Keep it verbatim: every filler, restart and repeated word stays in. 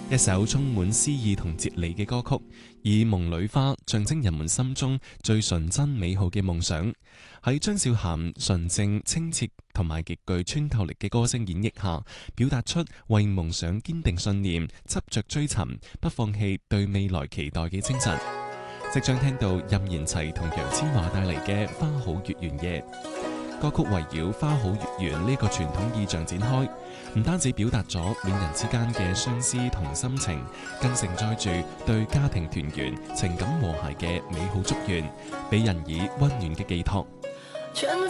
一首充滿詩意同哲理嘅歌曲，以夢裏花象徵人們心中最純真美好嘅夢想。喺張韶涵純正、清澈同埋極具穿透力嘅歌聲演繹下，表達出為夢想堅定信念、執着追尋、不放棄對未來期待嘅精神。即將聽到任賢齊同楊千嬅帶嚟嘅《花好月圓夜》。歌曲圍繞花好月圓呢個傳統意象展開，唔單止表達咗戀人之間嘅相思同心情，更承載住對家庭團圓、情感和諧嘅美好祝願，俾人以溫暖嘅寄託。